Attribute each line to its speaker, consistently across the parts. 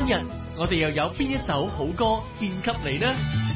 Speaker 1: 今日我哋又有邊一首好歌獻給你呢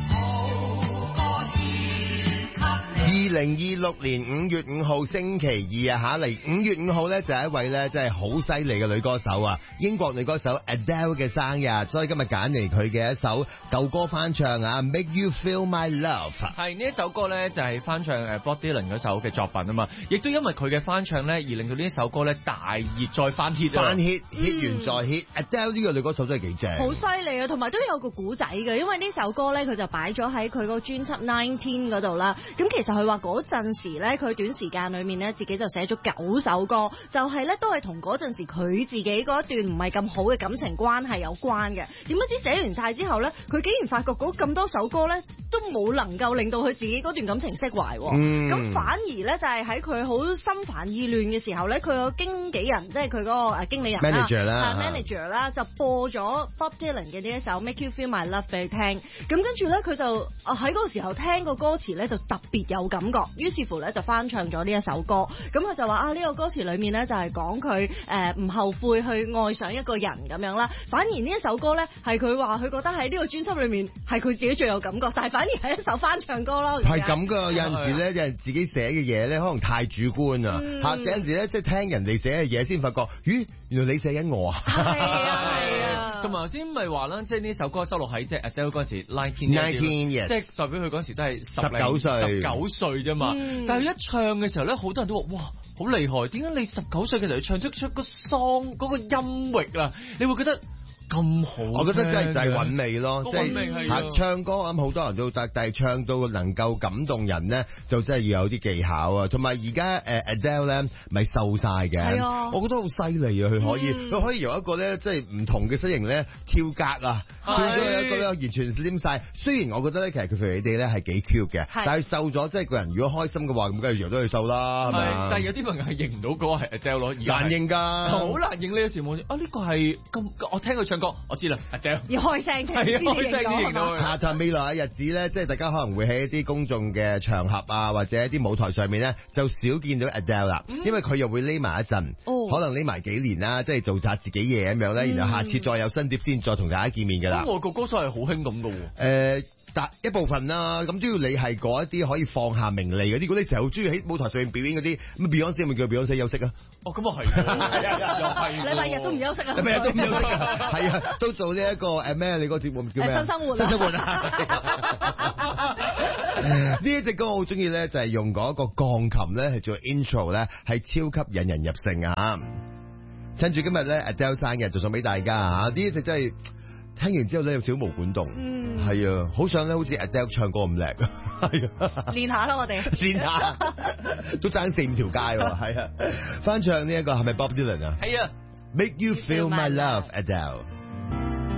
Speaker 2: ？2026年5月5號星期二啊，嚟5月5號咧就係一位咧真係好犀利嘅女歌手啊，英國女歌手 Adele 嘅生日，所以今日揀嚟佢嘅一首舊歌翻唱啊 ，Make You Feel My Love。
Speaker 3: 係呢一首歌咧就係翻唱Bob Dylan 嗰首嘅作品啊嘛，亦都因為佢嘅翻唱咧而令到呢一首歌咧大熱再翻 hit
Speaker 2: 翻 hit 完再 hit。Adele 呢個女歌手真係幾正，
Speaker 4: 好犀利啊！同埋都有個古仔嘅，因為呢首歌咧佢就擺咗喺佢個專輯19嗰度啦。咁其實佢話嗰陣時咧，佢短時間裏面咧自己就寫咗9首歌，就係咧都係同嗰陣時佢自己嗰一段唔係咁好嘅感情關係有關嘅。點不知寫完晒之後咧，佢竟然發覺嗰咁多首歌咧都冇能夠令到佢自己嗰段感情釋懷。咁反而咧就係喺佢好心煩意亂嘅時候咧，佢個經紀人即係佢嗰個經理人 manager 啦，就播咗 Bob Dylan 嘅呢一首 Make You Feel My Love 俾佢聽。咁跟住咧佢就喺嗰個時候聽個歌詞咧就特別有感覺，於是乎咧就翻唱咗呢一首歌。咁佢就話呢個歌詞裏面咧就係講佢唔後悔去愛上一個人咁樣啦。反而呢一首歌咧係佢話佢覺得喺呢個專輯裏面係佢自己最有感覺，但係反而係一首翻唱歌咯。
Speaker 2: 係咁噶，有陣時咧就係自己寫嘅嘢咧可能太主觀啊。有陣時咧即係聽人哋寫嘅嘢先發覺，咦，原來你寫緊我啊。係
Speaker 4: 啊。
Speaker 3: 同埋頭先咪話啦，即係呢首歌收錄喺即係 Adele 嗰陣時
Speaker 2: 19，
Speaker 3: 即係代表佢嗰時都係
Speaker 2: 19
Speaker 3: 歲啫嘛。但係一唱嘅時候咧，好多人都話哇好厲害，點解你19歲嘅時候唱出個喪嗰個音域啊？你會覺得咁好？
Speaker 2: 我覺得真係就係韻味咯，即係唱歌咁好多人都得，但係唱到能夠感動人咧，就真係要有啲技巧啊。同埋而家Adele 咧咪瘦晒嘅，我覺得好犀利啊！佢可以由一個咧即係唔同嘅身形咧跳格啊，跳咗一個咧完全 slim 晒。雖然我覺得咧其實佢肥哋咧係幾 cute 嘅，但係瘦咗即係個人如果開心嘅話，咁梗係樣都去瘦啦，係咪？
Speaker 3: 但係有啲朋友係認唔到嗰個係 Adele 咯，
Speaker 2: 難認㗎，
Speaker 3: 好難認呢個時望住呢個係咁，我聽佢唱歌，我知啦 Adele
Speaker 4: 要開聲聽，
Speaker 3: 開聲啲認到。
Speaker 2: 下未來嘅日子咧，即係大家可能會喺一啲公眾嘅場合啊，或者一啲舞台上面咧，就少見到 Adele 啦，因為佢又會匿埋一陣，可能匿埋幾年啦，即係做曬自己嘢咁樣咧，然後下次再有新碟先再同大家見面㗎啦。
Speaker 3: 外國歌手係好興咁㗎喎。
Speaker 2: 一部分啦，咁都要你係嗰一啲可以放下名利嗰啲。如果你成日好中意喺舞台上面表演嗰啲，咁 Beyonce 咪叫 Beyonce 休息啊？
Speaker 3: 哦，咁啊係，
Speaker 4: 禮拜日都唔休息啊！
Speaker 2: 禮拜日都唔休息啊！係啊，都做呢一個咩？你個節目叫咩？
Speaker 4: 新生活啊！
Speaker 2: 呢一隻歌我好中意咧，就係用嗰個鋼琴咧係做 intro 咧，係超級引人入勝啊！趁住今日咧 Adele 生日，就送俾大家啊！呢一隻真係〜聽完之後咧有少少毛管動，係啊，好想咧好似 Adele 唱歌咁叻啊，係啊，
Speaker 4: 練下啦我哋，
Speaker 2: 練下都爭4-5條街喎，係啊，翻唱呢一個係咪 Bob Dylan 啊？
Speaker 3: 係啊
Speaker 2: ，Make You Feel My Love Adele。